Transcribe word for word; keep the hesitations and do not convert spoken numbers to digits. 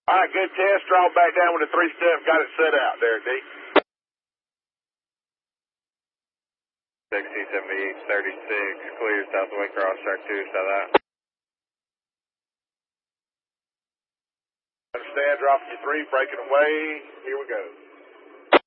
All right, good test. Draw back down with a three-step. Got it set out there, D. six C seventy-eight thirty-six, clear southway cross track two, south out. Understand, dropping your three, breaking away. Here we go.